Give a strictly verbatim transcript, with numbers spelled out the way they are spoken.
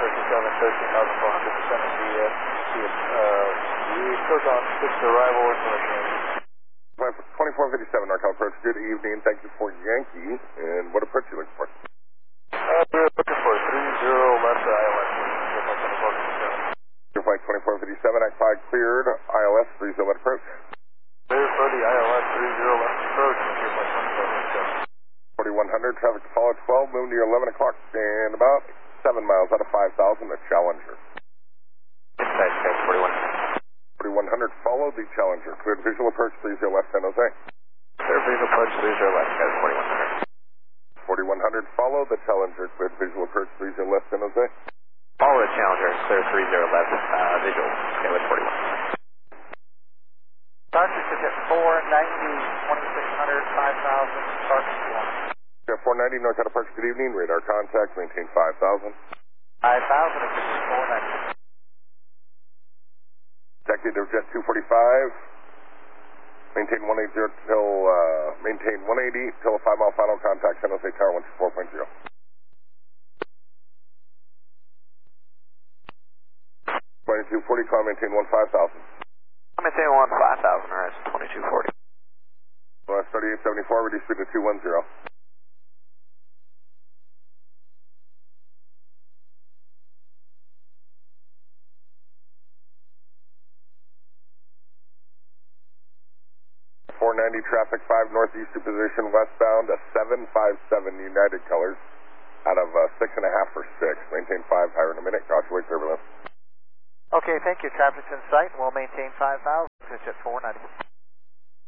fifty-seven, thirteen thousand four hundred percent of the uh, uh, East Coast on six arrival information. twenty-four fifty-seven, NorCal approach, good evening, thank you for Yankee, and what approach are you looking for? Uh, we're looking for three zero left I L S, twenty-four fifty-seven. Your flight twenty-four fifty-seven, Act five cleared, I L S three zero left approach. Clear for the I L S three zero left approach, your flight twenty-four fifty-seven. forty-one hundred, traffic to follow twelve, moving to your eleven o'clock, and about seven miles out of five thousand, a Challenger. Inside space, forty-one hundred. forty-one hundred, follow the Challenger, cleared visual approach three zero left, San Jose. Clear visual approach three zero left, guys, forty-one hundred. forty-one hundred, follow the Challenger, cleared visual approach three zero left, San Jose. Follow the Challenger, clear three zero left, uh, visual, okay, with forty-one hundred. Starship is at four ninety, twenty-six hundred, five thousand, Starship one. Yeah, four ninety, NorCal approach, good evening, radar contact, maintain five thousand. five thousand is four ninety. Executive Jet two forty-five, maintain one eighty till, uh, maintain one eighty till a five mile final contact, San Jose Tower one two four point zero. twenty-two forty, climb, maintain one five thousand. I'm maintaining one five thousand, alright, twenty-two forty. West thirty-eight seventy-four, reduce speed to two one zero. four ninety traffic, five northeast to position westbound, a seven five seven United colors out of uh, six and a half for six. Maintain five, higher in a minute, caution wake turbulence. Okay, thank you. Traffic's in sight, and we'll maintain five thousand, pitch at four ninety.